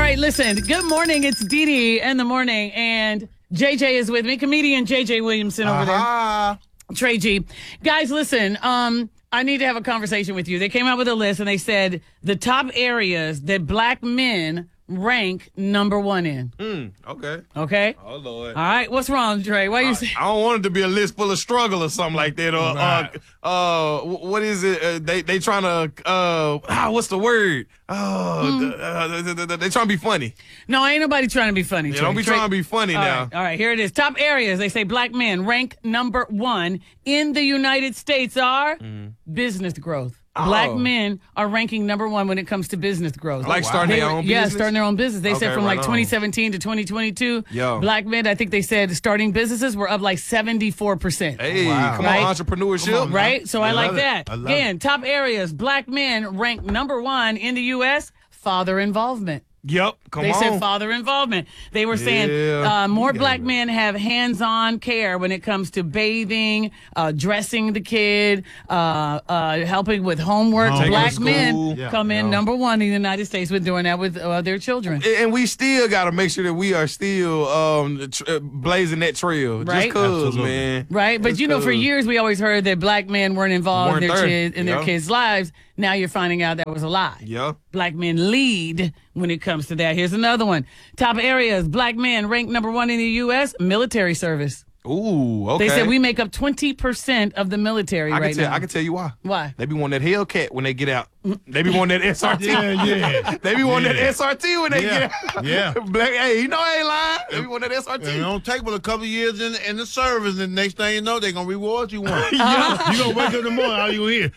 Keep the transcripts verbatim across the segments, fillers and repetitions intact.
right, listen. Good morning. It's Dee Dee in the morning, and J J is with me. Comedian J J Williamson over uh-huh. there. Trey G. Guys, listen. Um, I need to have a conversation with you. They came out with a list, and they said the top areas that black men rank number one in. Mm, okay. Okay? Oh, Lord. All right. What's wrong, Trey? Why you I, saying? I don't want it to be a list full of struggle or something like that. Or, Right. uh, uh, what is it? Uh, they they trying to, uh, ah, what's the word? Oh, Hmm. uh, they, they, they trying to be funny. No, ain't nobody trying to be funny. Yeah, Trey. don't be Trey- trying to be funny All now. right, all right, here it is. Top areas. They say black men rank number one in the United States are business growth. Black Oh. men are ranking number one when it comes to business growth. Like starting They their were- own Yeah, business? starting their own business. They said Okay, from right like on. twenty seventeen to twenty twenty-two, Yo. black men, I think they said starting businesses were up like seventy-four percent. Hey, Wow. come Right? on, entrepreneurship. Come on, Right? So I, I like love it. that. I love Again, top areas, black men rank number one in the U S, father involvement. Yep, come They on. said father involvement. They were saying Yeah. uh, more black men have hands-on care when it comes to bathing, uh, dressing the kid, uh, uh, helping with homework. Taking Black to school. men Yeah. come in Yeah. number one in the United States with doing that with uh, their children. And- And we still got to make sure that we are still um, tr- uh, blazing that trail. Right? Just cause, Absolutely. man. Right, but Just you know, for 'cause. years we always heard that black men weren't involved Weren't in their there. kids in their Yeah. kids' lives. Now you're finding out that was a lie. Yeah. Black men lead when it comes to that. Here's another one. Top areas, black men ranked number one in the U S, military service. Ooh, okay. They said we make up twenty percent of the military I right can tell. now. I can tell you why. Why? They be wanting that Hellcat when they get out. They be wanting that S R T. Yeah, yeah. They be wanting Yeah. that S R T when they Yeah. get out. Yeah. Black, hey, you know I ain't lying. They be wanting that S R T. And it don't take but a couple years in, in the service, and the next thing you know, they're going to reward you one. Uh-huh. You going to wake up in the morning, all you hear,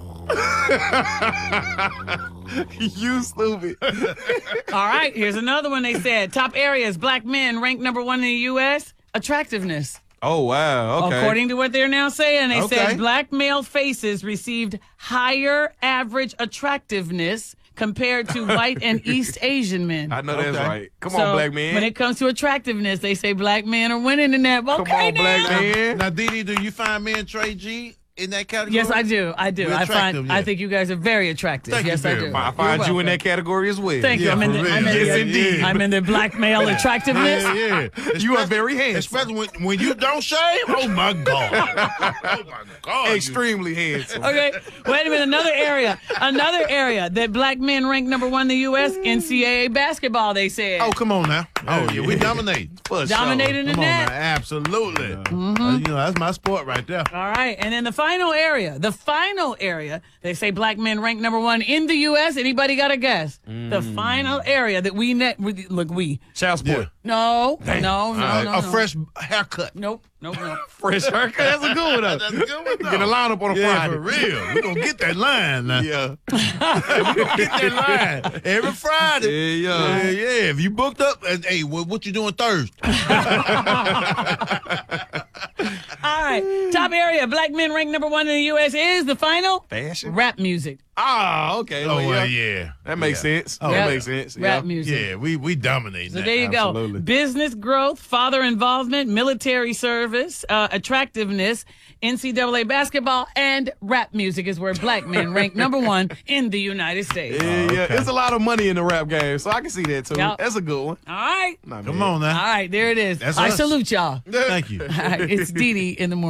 You stupid. All right, here's another one. They said top areas, black men ranked number one in the U S, attractiveness. Oh, wow. Okay. According to what they're now saying, they Okay. said black male faces received higher average attractiveness compared to white and East Asian men. I know that's Okay. right. Come So, on, black man. When it comes to attractiveness, they say black men are winning in that. Come Okay, on, black now. man. Now, Dee Dee, do you find me and Trey G in that category? Yes, I do. I do. We're I attractive, find. I yeah. think you guys are very attractive. Thank you yes, I very do. much. I You're find you in welcome. that category as well. Thank you. Yeah, I'm in for the. real. I'm in Yes, the, indeed. I'm in the black male attractiveness. Yeah, yeah. You are very handsome. Especially when, when you don't shave. Oh, my God. Oh, my God. Extremely handsome. Okay, wait a minute. Another area, another area that black men rank number one in the U S, N C double A basketball. They said. Oh, come on now. Oh, yeah, we dominate. For sure. Dominated in Come on that. now. Absolutely. Uh, you know, that's my sport right there. All right, and then the final area, the final area, they say black men rank number one in the U S. Anybody got a guess? The final area that we net look we. Child support. Yeah. No, no, no, All right, no, a no. fresh haircut. Nope, nope, nope. Fresh haircut. That's a good one, though. That's a good one, though. Get a line up on a Yeah, Friday. for real. We're going to get that line now. Yeah. Get that line every Friday. Yeah, yeah. Yeah, yeah. If you booked up, uh, hey, what, what you doing Thursday? All right, top area, black men rank number one in the U S is the final Fashion? rap music. Ah, okay. Oh, well, well, yeah. That makes Yeah. sense. Oh, that Rap- makes sense. Rap yeah. music. Yeah, we, we dominate So that. there you Absolutely. go. Business growth, father involvement, military service, uh, attractiveness, N C double A basketball, and rap music is where black men rank number one in the United States. Yeah, yeah. okay. There's a lot of money in the rap game, so I can see that too. Yep. That's a good one. All right. Not Come bad. on now. All right, there it is. That's I us. salute y'all. Thank you. All right, it's Dee Dee in the